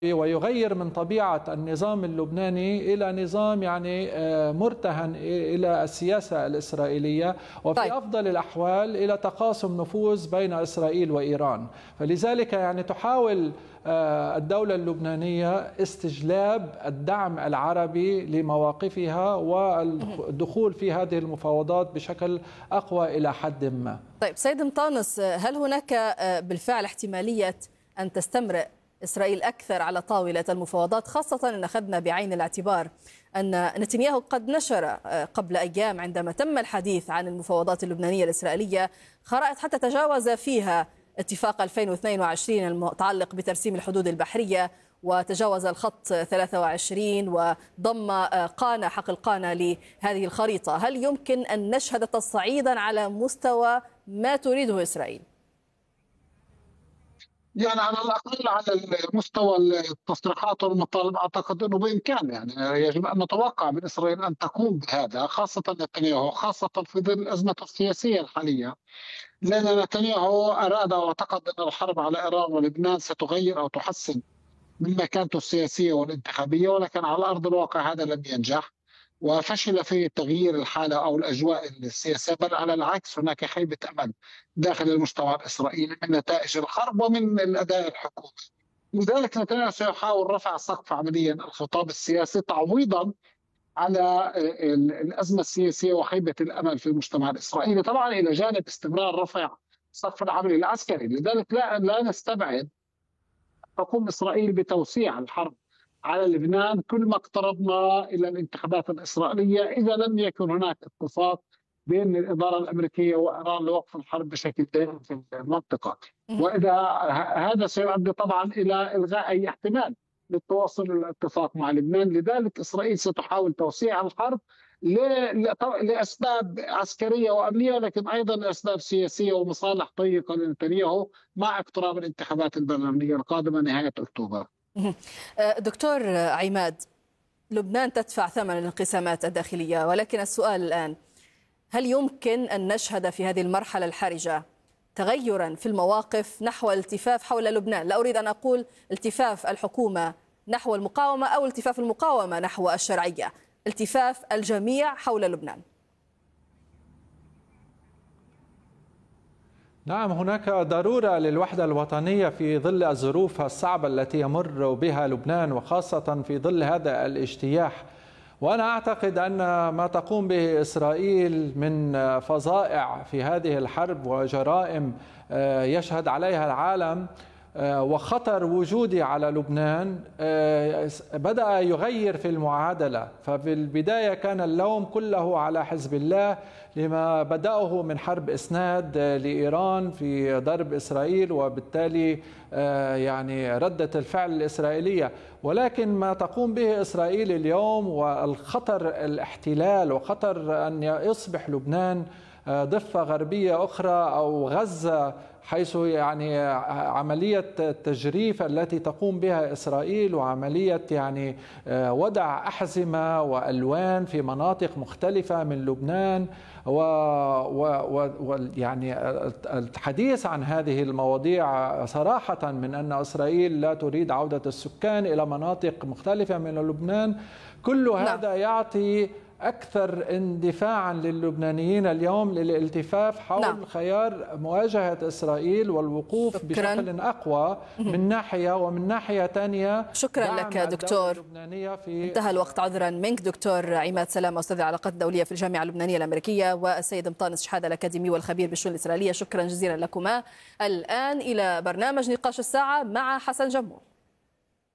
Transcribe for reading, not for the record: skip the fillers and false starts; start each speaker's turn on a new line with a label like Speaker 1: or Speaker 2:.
Speaker 1: ويغير من طبيعة النظام اللبناني إلى نظام يعني مرتهن إلى السياسة الإسرائيلية،
Speaker 2: طيب.
Speaker 1: وفي أفضل الأحوال إلى تقاسم نفوذ بين إسرائيل وإيران. فلذلك يعني تحاول الدولة اللبنانية استجلاب الدعم العربي لمواقفها والدخول في هذه المفاوضات بشكل أقوى إلى حد ما.
Speaker 2: طيب سيد مطانس، هل هناك بالفعل احتمالية أن تستمر إسرائيل أكثر على طاولة المفاوضات، خاصة أن أخذنا بعين الاعتبار أن نتنياهو قد نشر قبل أيام عندما تم الحديث عن المفاوضات اللبنانية الإسرائيلية خرائط حتى تجاوز فيها اتفاق 2022 المتعلق بترسيم الحدود البحرية، وتجاوز الخط 23 وضم قانا حقل قانا لهذه الخريطة. هل يمكن أن نشهد تصعيدا على مستوى ما تريده إسرائيل؟
Speaker 3: يعني على الأقل على مستوى التصريحات والمطالب أعتقد أنه بإمكان، يعني يجب أن نتوقع من إسرائيل أن تقوم بهذا، خاصة نتنياهو، خاصة في ظل الأزمة السياسية الحالية. لأن نتنياهو أراد واعتقد أن الحرب على إيران ولبنان ستغير أو تحسن من مكانته السياسية والانتخابية، ولكن على أرض الواقع هذا لم ينجح، وفشل في تغيير الحالة أو الأجواء السياسية، بل على العكس هناك خيبة أمل داخل المجتمع الإسرائيلي من نتائج الحرب ومن الأداء الحكومي. لذلك نتنياهو سيحاول رفع سقف عمليا الخطاب السياسي تعويضا على الأزمة السياسية وخيبة الأمل في المجتمع الإسرائيلي، طبعا إلى جانب استمرار رفع سقف العمل العسكري. لذلك لا نستبعد تقوم إسرائيل بتوسيع الحرب على لبنان كل ما اقتربنا إلى الانتخابات الإسرائيلية، إذا لم يكن هناك اتفاق بين الإدارة الأمريكية وإيران لوقف الحرب بشكل دائم في المنطقة. وإذا هذا سيؤدي طبعا إلى إلغاء أي احتمال للتواصل الاتفاق مع لبنان. لذلك إسرائيل ستحاول توسيع الحرب لأسباب عسكرية وأمنية، لكن أيضا لأسباب سياسية ومصالح ضيقة لنتنياهو مع اقتراب الانتخابات البرلمانية القادمة نهاية أكتوبر.
Speaker 2: دكتور عماد، لبنان تدفع ثمن الانقسامات الداخلية، ولكن السؤال الآن، هل يمكن أن نشهد في هذه المرحلة الحرجة تغيرا في المواقف نحو الالتفاف حول لبنان؟ لا أريد أن أقول التفاف الحكومة نحو المقاومة أو التفاف المقاومة نحو الشرعية، التفاف الجميع حول لبنان.
Speaker 1: نعم، هناك ضرورة للوحدة الوطنية في ظل الظروف الصعبة التي يمر بها لبنان، وخاصة في ظل هذا الاجتياح. وأنا أعتقد أن ما تقوم به إسرائيل من فظائع في هذه الحرب وجرائم يشهد عليها العالم وخطر وجودي على لبنان بدأ يغير في المعادلة. ففي البداية كان اللوم كله على حزب الله لما بدأه من حرب إسناد لإيران في ضرب إسرائيل، وبالتالي يعني ردة الفعل الإسرائيلية. ولكن ما تقوم به إسرائيل اليوم والخطر الاحتلال وخطر أن يصبح لبنان ضفة غربية أخرى أو غزة، حيث يعني عملية التجريف التي تقوم بها إسرائيل وعملية يعني وضع أحزمة وألوان في مناطق مختلفة من لبنان، ويعني الحديث عن هذه المواضيع صراحة من أن إسرائيل لا تريد عودة السكان إلى مناطق مختلفة من لبنان، كل هذا يعطي أكثر اندفاعا للبنانيين اليوم للالتفاف حول خيار مواجهة إسرائيل والوقوف بشكل أقوى من ناحية، ومن ناحية ثانية
Speaker 2: شكرا لك دكتور. انتهى الوقت عذرا منك. دكتور عماد سلامة، أستاذ العلاقات الدولية في الجامعة اللبنانية الأمريكية، والسيد مطانس شحادة الأكاديمي والخبير بالشؤون الإسرائيلية، شكرا جزيلا لكما. الآن إلى برنامج نقاش الساعة مع حسن جمو.